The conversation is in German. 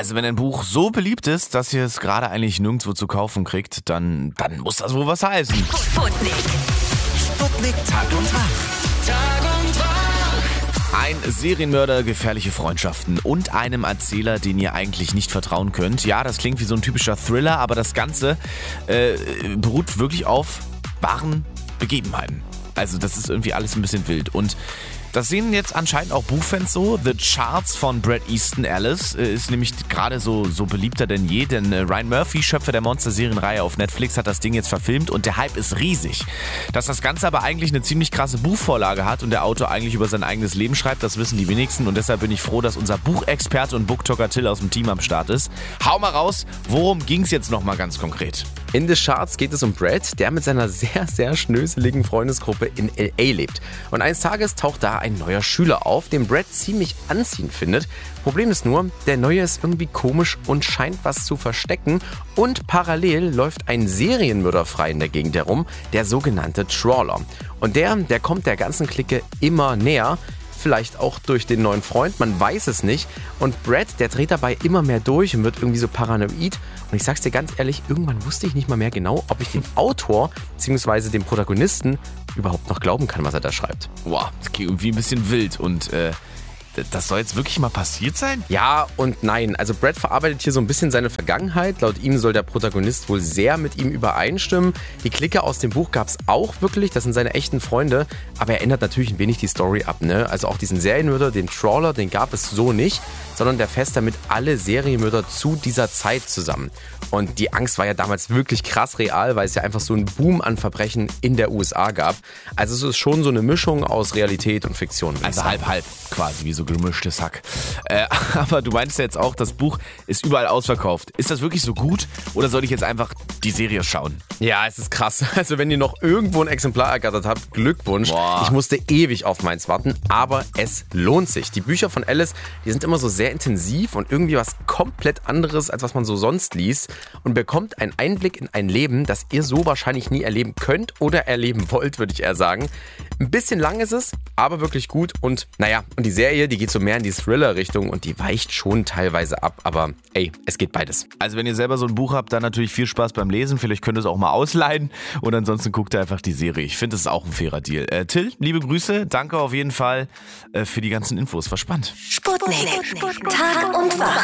Also wenn ein Buch so beliebt ist, dass ihr es gerade eigentlich nirgendwo zu kaufen kriegt, dann muss das wohl was heißen. Sputnik. Sputnik Tag und Wach. Tag und Wach. Ein Serienmörder, gefährliche Freundschaften und einem Erzähler, den ihr eigentlich nicht vertrauen könnt. Ja, das klingt wie so ein typischer Thriller, aber das Ganze beruht wirklich auf wahren Begebenheiten. Also das ist irgendwie alles ein bisschen wild. Und das sehen jetzt anscheinend auch Buchfans so. The Charts von Bret Easton Ellis ist nämlich gerade so beliebter denn je, denn Ryan Murphy, Schöpfer der Monster-Serienreihe auf Netflix, hat das Ding jetzt verfilmt und der Hype ist riesig. Dass das Ganze aber eigentlich eine ziemlich krasse Buchvorlage hat und der Autor eigentlich über sein eigenes Leben schreibt, das wissen die wenigsten und deshalb bin ich froh, dass unser Buchexperte und Booktalker Till aus dem Team am Start ist. Hau mal raus, worum ging's jetzt nochmal ganz konkret? In The Charts geht es um Brad, der mit seiner sehr, sehr schnöseligen Freundesgruppe in L.A. lebt. Und eines Tages taucht da ein neuer Schüler auf, den Brad ziemlich anziehend findet. Problem ist nur, der Neue ist irgendwie komisch und scheint was zu verstecken. Und parallel läuft ein Serienmörder frei in der Gegend herum, der sogenannte Trawler. Und der kommt der ganzen Clique immer näher. Vielleicht auch durch den neuen Freund, man weiß es nicht. Und Brad, der dreht dabei immer mehr durch und wird irgendwie so paranoid. Und ich sag's dir ganz ehrlich, irgendwann wusste ich nicht mal mehr genau, ob ich dem Autor bzw. dem Protagonisten überhaupt noch glauben kann, was er da schreibt. Wow, das klingt irgendwie ein bisschen wild und das soll jetzt wirklich mal passiert sein? Ja und nein. Also Brad verarbeitet hier so ein bisschen seine Vergangenheit. Laut ihm soll der Protagonist wohl sehr mit ihm übereinstimmen. Die Clique aus dem Buch gab es auch wirklich. Das sind seine echten Freunde. Aber er ändert natürlich ein wenig die Story ab, ne? Also auch diesen Serienmörder, den Trawler, den gab es so nicht. Sondern der fasst damit alle Serienmörder zu dieser Zeit zusammen. Und die Angst war ja damals wirklich krass real, weil es ja einfach so einen Boom an Verbrechen in der USA gab. Also es ist schon so eine Mischung aus Realität und Fiktion. Also halb quasi, wie so gemischtes Hack. Aber du meinst ja jetzt auch, das Buch ist überall ausverkauft. Ist das wirklich so gut oder soll ich jetzt einfach die Serie schauen? Ja, es ist krass. Also wenn ihr noch irgendwo ein Exemplar ergattert habt, Glückwunsch. Boah. Ich musste ewig auf meins warten, aber es lohnt sich. Die Bücher von Ellis, die sind immer so sehr intensiv und irgendwie was komplett anderes, als was man so sonst liest. Und bekommt einen Einblick in ein Leben, das ihr so wahrscheinlich nie erleben könnt oder erleben wollt, würde ich eher sagen. Ein bisschen lang ist es, aber wirklich gut. Und naja, und die Serie, die geht so mehr in die Thriller-Richtung und die weicht schon teilweise ab. Aber ey, es geht beides. Also wenn ihr selber so ein Buch habt, dann natürlich viel Spaß beim Lesen. Vielleicht könnt ihr es auch mal ausleihen und ansonsten guckt ihr einfach die Serie. Ich finde, das ist auch ein fairer Deal. Till, liebe Grüße. Danke auf jeden Fall für die ganzen Infos. War spannend. Sputnik. Tag und Wach.